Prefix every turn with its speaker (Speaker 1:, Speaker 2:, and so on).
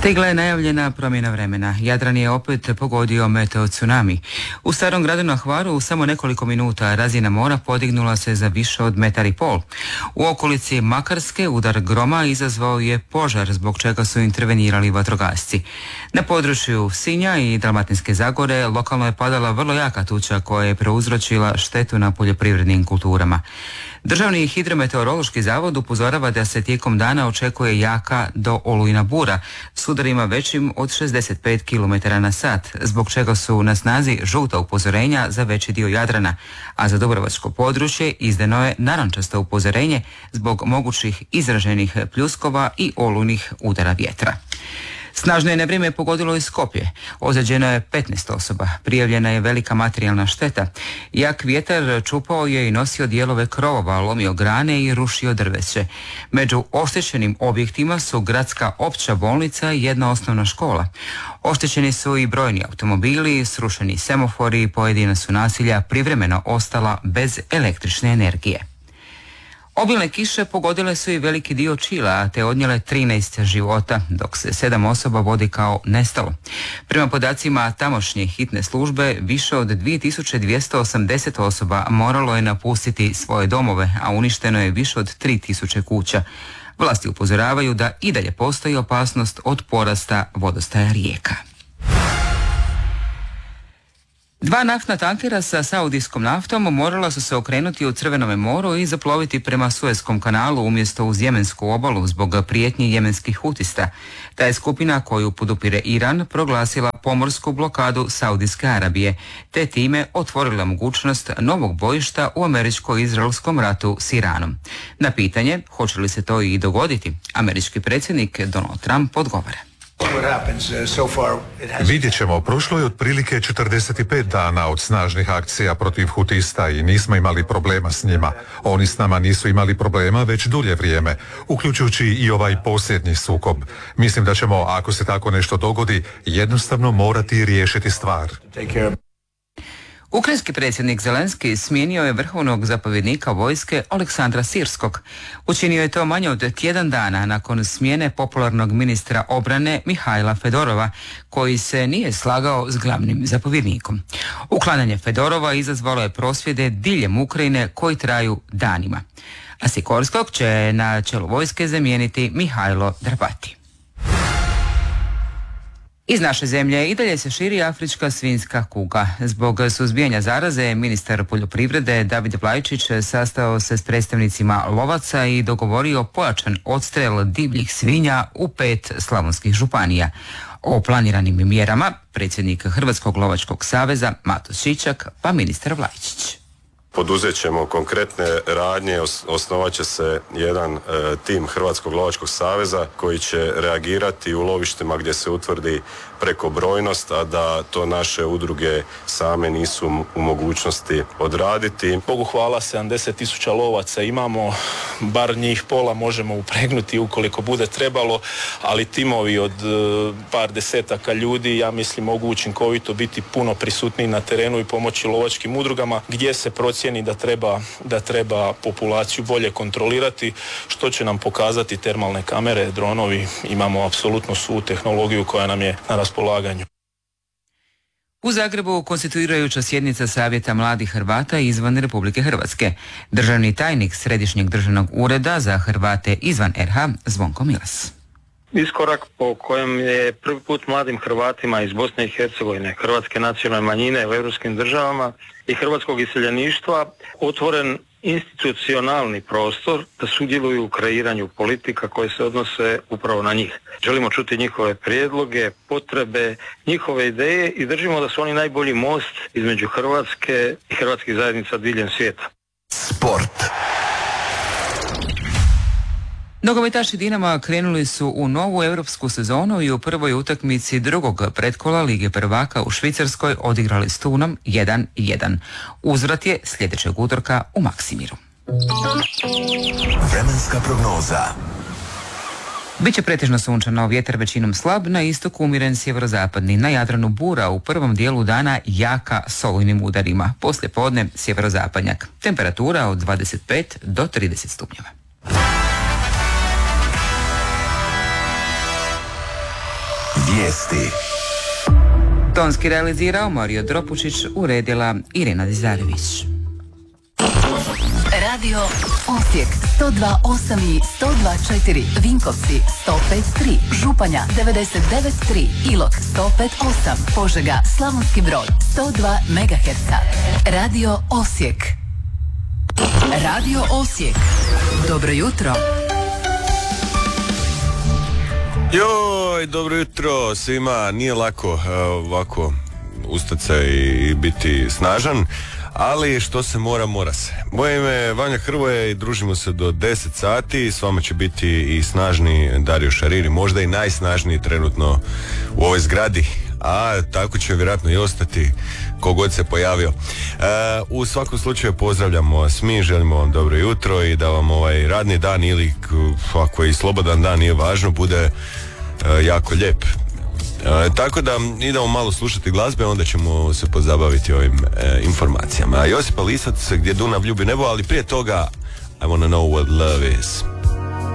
Speaker 1: Stigla je najavljena promjena vremena. Jadran je opet pogodio meteo tsunami. U Starom gradu na Hvaru u samo nekoliko minuta razina mora podignula se za više od 1,5 m. U okolici Makarske udar groma izazvao je požar, zbog čega su intervenirali vatrogasci. Na području Sinja i Dalmatinske Zagore lokalno je padala vrlo jaka tuča koja je prouzročila štetu na poljoprivrednim kulturama. Državni hidrometeorološki zavod upozorava da se tijekom dana očekuje jaka do olujna bura s udarima većim od 65 km/h, zbog čega su na snazi žuta upozorenja za veći dio Jadrana, a za dubrovačko područje izdano je narančasto upozorenje zbog mogućih izraženih pljuskova i olujnih udara vjetra. Snažno je nevrijeme pogodilo i Skopje. Ozlijeđeno je 15 osoba. Prijavljena je velika materijalna šteta. Jak vjetar čupao je i nosio dijelove krovova, lomio grane i rušio drveće. Među oštećenim objektima su gradska opća bolnica i jedna osnovna škola. Oštećeni su i brojni automobili, srušeni semafori, pojedina su naselja privremeno ostala bez električne energije. Obilne kiše pogodile su i veliki dio Čila, te odnijele 13 života, dok se 7 osoba vodi kao nestalo. Prema podacima tamošnje hitne službe, više od 2280 osoba moralo je napustiti svoje domove, a uništeno je više od 3000 kuća. Vlasti upozoravaju da i dalje postoji opasnost od porasta vodostaja rijeka. 2 naftna tankera sa saudijskom naftom morala su se okrenuti u Crvenome moru i zaploviti prema Suezkom kanalu umjesto uz jemensku obalu zbog prijetnji jemenskih hutista. Ta je skupina koju podupire Iran proglasila pomorsku blokadu Saudijske Arabije, te time otvorila mogućnost novog bojišta u američko-izraelskom ratu s Iranom. Na pitanje hoće li se to i dogoditi, američki predsjednik Donald Trump odgovara.
Speaker 2: Vidjet ćemo, prošlo je otprilike 45 dana od snažnih akcija protiv hutista i nismo imali problema s njima. Oni s nama nisu imali problema već dulje vrijeme, uključujući i ovaj posljednji sukob. Mislim da ćemo, ako se tako nešto dogodi, jednostavno morati riješiti stvar.
Speaker 1: Ukrajinski predsjednik Zelenski smijenio je vrhovnog zapovjednika vojske Aleksandra Sirskog. Učinio je to manje od tjedan dana nakon smjene popularnog ministra obrane Mihajla Fedorova, koji se nije slagao s glavnim zapovjednikom. Uklanjanje Fedorova izazvalo je prosvjede diljem Ukrajine koji traju danima. A Sikorskog će na čelu vojske zamijeniti Mihajlo Drapati. Iz naše zemlje i dalje se širi afrička svinjska kuga. Zbog suzbijanja zaraze, ministar poljoprivrede David Vlajčić sastao se s predstavnicima lovaca i dogovorio pojačan odstrel divljih svinja u 5 slavonskih županija. O planiranim mjerama predsjednik Hrvatskog lovačkog saveza Mato Šičak pa ministar Vlajčić.
Speaker 3: Poduzet ćemo konkretne radnje, osnovat će se jedan tim Hrvatskog lovačkog saveza koji će reagirati u lovištima gdje se utvrdi prekobrojnost, a da to naše udruge same nisu u mogućnosti odraditi.
Speaker 4: Bogu hvala, 70.000 lovaca imamo, bar njih pola možemo upregnuti ukoliko bude trebalo, ali timovi od par desetaka ljudi, ja mislim, mogu učinkovito biti puno prisutniji na terenu i pomoći lovačkim udrugama gdje se procjeni da treba populaciju bolje kontrolirati, što će nam pokazati termalne kamere, dronovi. Imamo apsolutno svu tehnologiju koja nam je na raspolaganju.
Speaker 1: U Zagrebu konstituirajuća sjednica Savjeta mladih Hrvata izvan Republike Hrvatske. Državni tajnik Središnjeg državnog ureda za Hrvate izvan RH Zvonko Milas.
Speaker 5: Iskorak po kojem je prvi put mladim Hrvatima iz Bosne i Hercegovine, hrvatske nacionalne manjine u europskim državama i hrvatskog iseljeništva otvoren institucionalni prostor da sudjeluju u kreiranju politika koje se odnose upravo na njih. Želimo čuti njihove prijedloge, potrebe, njihove ideje i držimo da su oni najbolji most između Hrvatske i hrvatskih zajednica diljem svijeta.
Speaker 6: Sport.
Speaker 1: Nogometaši Dinama krenuli su u novu europsku sezonu i u prvoj utakmici drugog pretkola Lige prvaka u Švicarskoj odigrali s Tunom 1-1. Uzvrat je sljedećeg utorka u Maksimiru.
Speaker 6: Vremenska prognoza.
Speaker 1: Biće pretežno sunčano, vjetar većinom slab, na istoku umjeren sjeverozapadni, na Jadranu bura, u prvom dijelu dana jaka s olujnim udarima, poslije podne sjeverozapadnjak. Temperatura od 25 do 30 stupnjeva.
Speaker 6: Vijesti.
Speaker 1: Tonski realizirao Mario Dropučić, uredila Irina Dizarević.
Speaker 7: Radio Osijek 102.8 i 102.4, Vinkovci 105.3, Županja 99.3, Ilok 105.8, Požega, Slavonski Brod 102 MHz. Radio Osijek. Radio Osijek. Dobro jutro.
Speaker 8: Joj, dobro jutro svima. Nije lako ovako ustati se i biti snažan, ali što se mora, mora se. Moje ime je Vanja Hrvoje i družimo se do 10 sati. S vama će biti i snažni Dario Šariri, možda i najsnažniji trenutno u ovoj zgradi, a tako će vjerojatno i ostati kogod se pojavio. U svakom slučaju pozdravljamo vas mi, želimo vam dobro jutro i da vam ovaj radni dan ili ako i slobodan dan, nije važno, bude jako lijep. Tako da idemo malo slušati glazbe, onda ćemo se pozabaviti ovim informacijama. Josipa Lisac, Gdje Dunav ljubi nebo, ali prije toga I wanna know what love is.